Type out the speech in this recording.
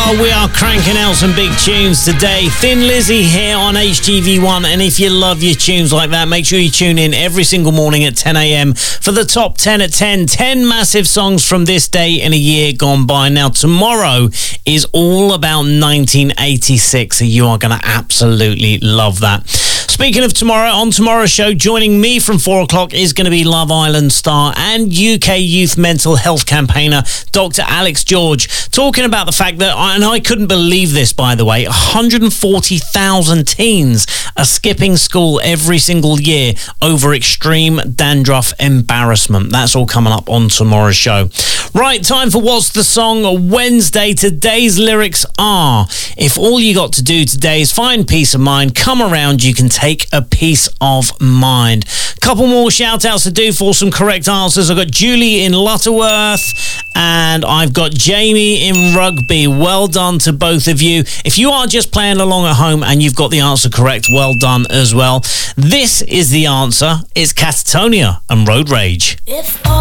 We are cranking out some big tunes today. Thin Lizzy here on HTV1, and if you love your tunes like that, make sure you tune in every single morning at 10 a.m. for the top 10 at 10. 10 massive songs from this day in a year gone by. Now, tomorrow is all about 1986, so you are going to absolutely love that. Speaking of tomorrow, on tomorrow's show, joining me from 4 o'clock is going to be Love Island star and UK youth mental health campaigner Dr. Alex George, talking about the fact that, and I couldn't believe this, by the way, 140,000 teens are skipping school every single year over extreme dandruff embarrassment. That's all coming up on tomorrow's show. Right, time for What's the Song Wednesday. Today's lyrics are, if all you got to do today is find peace of mind, come around, you can take a piece of mind. Couple more shout outs to do for some correct answers. I've got Julie in Lutterworth and I've got Jamie in Rugby. Well done to both of you. If you are just playing along at home and you've got the answer correct, well done as well. This is the answer. It's Catatonia and Road Rage.